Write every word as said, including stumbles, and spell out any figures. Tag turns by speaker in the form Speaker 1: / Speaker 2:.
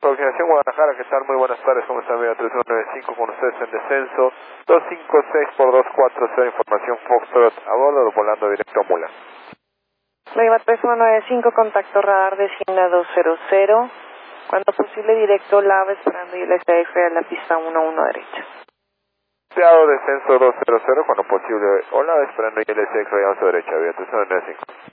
Speaker 1: Coordinación Guadalajara, ¿qué tal? Muy buenas tardes, ¿cómo están? Mira, tres uno nueve cinco con ustedes en descenso, dos cinco seis por dos cuatro cero, información Foxtrot a bordo, volando directo a Mula.
Speaker 2: Lima tres uno nueve cinco, contacto radar de Cina dos cero cero, cuando posible directo Lava, esperando y el S F a la pista uno uno derecha.
Speaker 1: Deseado descenso dos cero cero, cuando posible, hola, esperando y el S X a su derecha, vía tres uno nueve cinco.